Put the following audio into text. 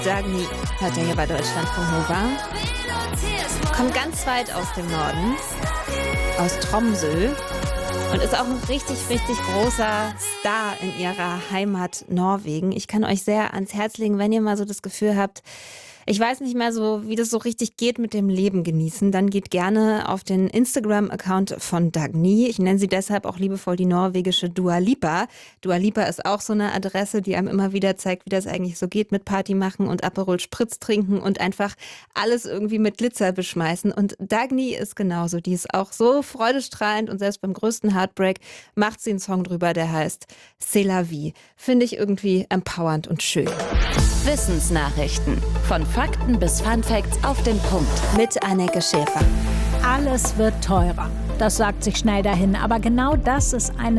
Dagny hört ja hier bei Deutschlandfunk Nova. Kommt ganz weit aus dem Norden, aus Tromsø, und ist auch ein richtig, richtig großer Star in ihrer Heimat Norwegen. Ich kann euch sehr ans Herz legen, wenn ihr mal so das Gefühl habt, ich weiß nicht mehr so, wie das so richtig geht mit dem Leben genießen, dann geht gerne auf den Instagram-Account von Dagny. Ich nenne sie deshalb auch liebevoll die norwegische Dua Lipa. Dua Lipa ist auch so eine Adresse, die einem immer wieder zeigt, wie das eigentlich so geht mit Party machen und Aperol Spritz trinken und einfach alles irgendwie mit Glitzer beschmeißen. Und Dagny ist genauso. Die ist auch so freudestrahlend und selbst beim größten Heartbreak macht sie einen Song drüber, der heißt C'est la vie. Finde ich irgendwie empowernd und schön. Wissensnachrichten. Von Fakten bis Funfacts auf den Punkt. Mit Anneke Schäfer. Alles wird teurer. Das sagt sich schnell dahin. Aber genau das ist eine